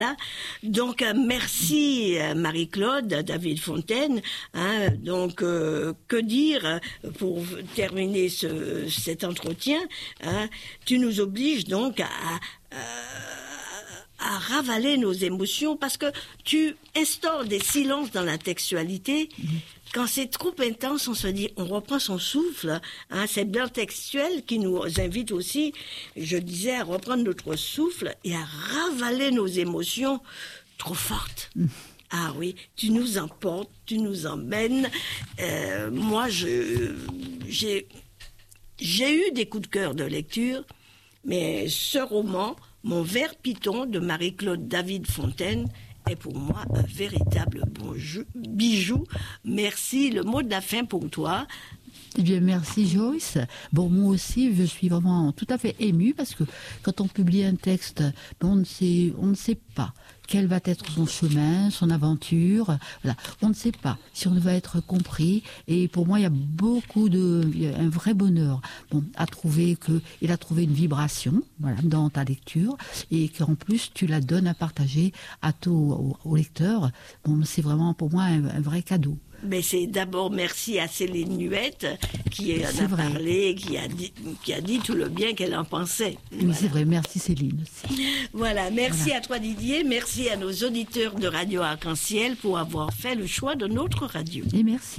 Voilà. Donc merci Marie-Claude, David Fontaine. Donc que dire pour terminer cet entretien, tu nous obliges donc à ravaler nos émotions parce que tu instaures des silences dans la textualité. Quand c'est trop intense, on se dit, on reprend son souffle. C'est bien textuel qui nous invite aussi, je disais, à reprendre notre souffle et à ravaler nos émotions trop fortes. Ah oui, tu nous emportes, tu nous emmènes. Moi, j'ai eu des coups de cœur de lecture, mais ce roman, Mon ver Python de Marie-Claude David Fontaine, est pour moi un véritable bijou. Merci. Le mot de la fin pour toi. Eh bien, merci Joyce. Bon, moi aussi, je suis vraiment tout à fait émue parce que quand on publie un texte, on ne sait pas quel va être son chemin, son aventure. Voilà. On ne sait pas si on va être compris. Et pour moi, il y a un vrai bonheur à trouver il a trouvé une vibration, voilà, dans ta lecture et qu'en plus tu la donnes à partager au lecteur. Bon, c'est vraiment pour moi un vrai cadeau. Mais c'est d'abord merci à Céline Nuette qui en a parlé, qui a dit tout le bien qu'elle en pensait. Oui, voilà. C'est vrai, merci Céline aussi. Voilà, merci à toi Didier, merci à nos auditeurs de Radio Arc-en-Ciel pour avoir fait le choix de notre radio. Et merci.